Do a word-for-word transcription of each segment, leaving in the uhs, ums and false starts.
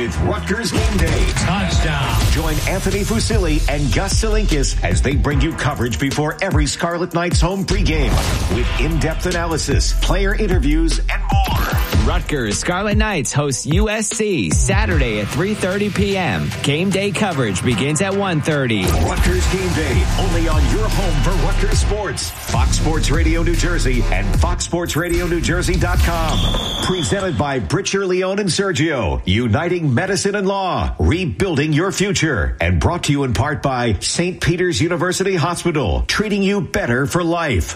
with Rutgers Game Day. Touchdown. Join Anthony Fusilli and Gus Salinkis as they bring you coverage before every Scarlet Knights home pregame with in-depth analysis, player interviews, and more. Rutgers Scarlet Knights host U S C Saturday at three thirty p.m. Game day coverage begins at one thirty. Rutgers Game Day, only on your home for Rutgers Sports. Fox Sports Radio New Jersey and fox sports radio new jersey dot com. Presented by Britcher, Leone, and Sergio. Uniting medicine and law. Rebuilding your future. And brought to you in part by Saint Peter's University Hospital. Treating you better for life.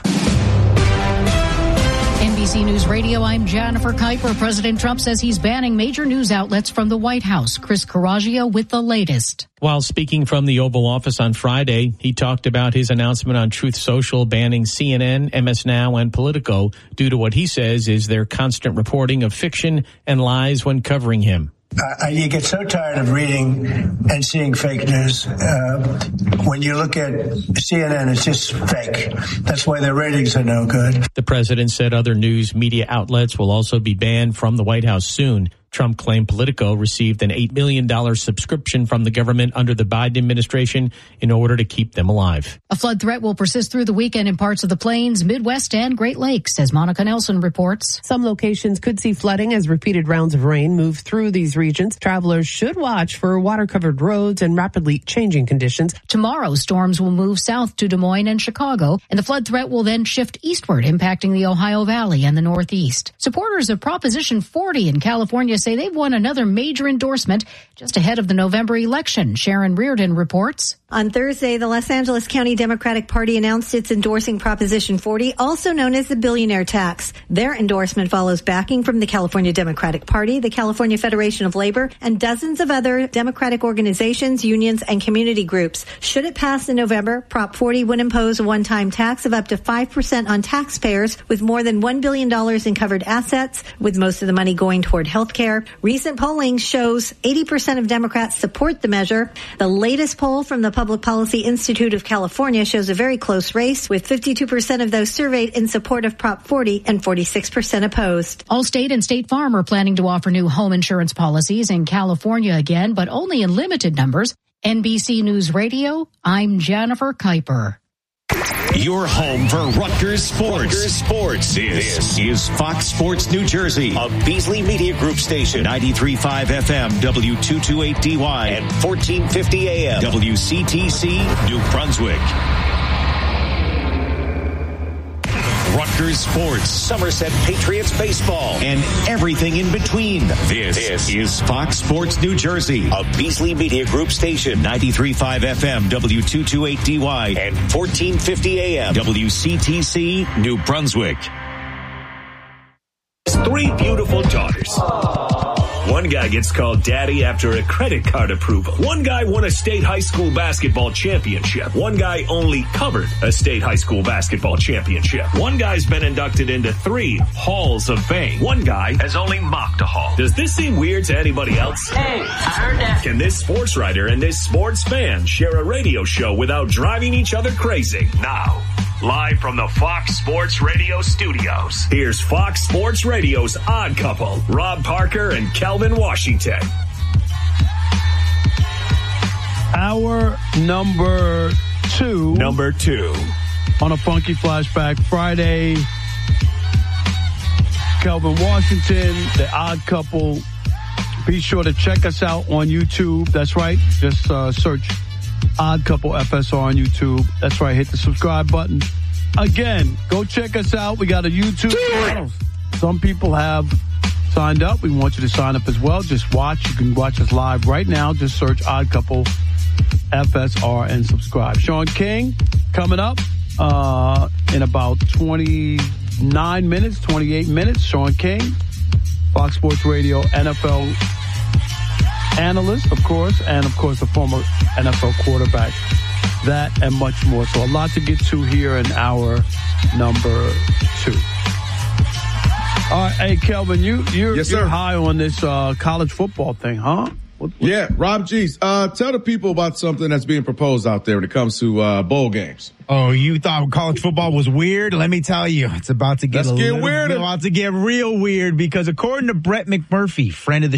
N B C News Radio, I'm Jennifer Kuiper. President Trump says he's banning major news outlets from the White House. Chris Caraggio with the latest. While speaking from the Oval Office on Friday, he talked about his announcement on Truth Social banning C N N, M S Now, and Politico due to what he says is their constant reporting of fiction and lies when covering him. Uh, you get so tired of reading and seeing fake news. Uh, when you look at C N N, it's just fake. That's why their ratings are no good. The president said other news media outlets will also be banned from the White House soon. Trump claimed Politico received an eight million dollars subscription from the government under the Biden administration in order to keep them alive. A flood threat will persist through the weekend in parts of the Plains, Midwest, and Great Lakes, as Monica Nelson reports. Some locations could see flooding as repeated rounds of rain move through these regions. Travelers should watch for water-covered roads and rapidly changing conditions. Tomorrow, storms will move south to Des Moines and Chicago, and the flood threat will then shift eastward, impacting the Ohio Valley and the Northeast. Supporters of Proposition forty in California say they've won another major endorsement just ahead of the November election. Sharon Reardon reports. On Thursday, the Los Angeles County Democratic Party announced it's endorsing Proposition forty, also known as the billionaire tax. Their endorsement follows backing from the California Democratic Party, the California Federation of Labor, and dozens of other Democratic organizations, unions, and community groups. Should it pass in November, Prop forty would impose a one-time tax of up to five percent on taxpayers with more than one billion dollars in covered assets, with most of the money going toward health care. Recent polling shows eighty percent of Democrats support the measure. The latest poll from the Public Policy Institute of California shows a very close race, with fifty-two percent of those surveyed in support of Prop forty and forty-six percent opposed. Allstate and State Farm are planning to offer new home insurance policies in California again, but only in limited numbers. N B C News Radio, I'm Jennifer Kuiper. Your home for Rutgers Sports. Rutgers Sports. This, this is Fox Sports New Jersey, a Beasley Media Group station, ninety-three point five F M, W two twenty-eight D Y, and fourteen fifty A M, W C T C, New Brunswick. Rutgers Sports, Somerset Patriots baseball, and everything in between. This, this is Fox Sports New Jersey, a Beasley Media Group station, ninety-three point five F M, W two twenty-eight D Y, and fourteen fifty A M, W C T C, New Brunswick. Three beautiful daughters. One guy gets called daddy after a credit card approval. One guy won a state high school basketball championship. One guy only covered a state high school basketball championship. One guy's been inducted into three halls of fame. One guy has only mocked a hall. Does this seem weird to anybody else? Hey, I heard that. Can this sports writer and this sports fan share a radio show without driving each other crazy? Now, live from the Fox Sports Radio studios, here's Fox Sports Radio's Odd Couple, Rob Parker and Kelvin Washington. Hour number two. Number two. On a Funky Flashback Friday. Kelvin Washington, the Odd Couple. Be sure to check us out on YouTube. That's right. Just uh, search Odd Couple F S R on YouTube. That's right. Hit the subscribe button. Again, go check us out. We got a YouTube channel. Some people have signed up. We want you to sign up as well. Just watch. You can watch us live right now. Just search Odd Couple F S R and subscribe. Sean King coming up uh, in about twenty-nine minutes, twenty-eight minutes. Sean King, Fox Sports Radio, N F L analyst, of course, and of course, a former N F L quarterback. That and much more. So a lot to get to here in hour number two. All right, hey, Kelvin, you, you're, yes, you're high on this uh, college football thing, huh? What, what? Yeah, Rob G's. Uh, tell the people about something that's being proposed out there when it comes to uh, bowl games. Oh, you thought college football was weird? Let me tell you, it's about to get Let's a get little, weird. About to get real weird because according to Brett McMurphy, friend of the